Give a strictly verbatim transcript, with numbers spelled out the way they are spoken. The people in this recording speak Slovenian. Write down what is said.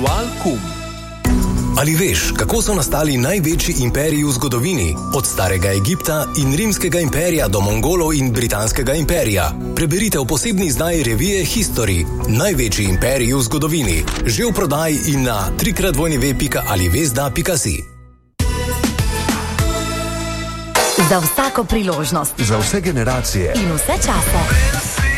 Manual Kum. Ali veš, kako so nastali največji imperiji v zgodovini? Od starega Egipta in rimskega imperija do Mongolov in britanskega imperija. Preberite v posebni izdaji revije History. Največji imperiji v zgodovini. Že v prodaji in na w w w pika alivezda pika si. Za vsako priložnost. Za vse generacije. In vse čase.